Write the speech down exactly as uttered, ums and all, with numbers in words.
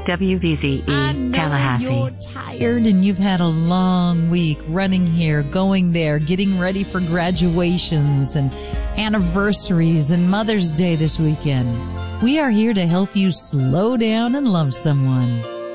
W V Z E, I know Tallahassee. You're tired and you've had a long week running here, going there, getting ready for graduations and anniversaries and Mother's Day this weekend. We are here to help you slow down and love someone.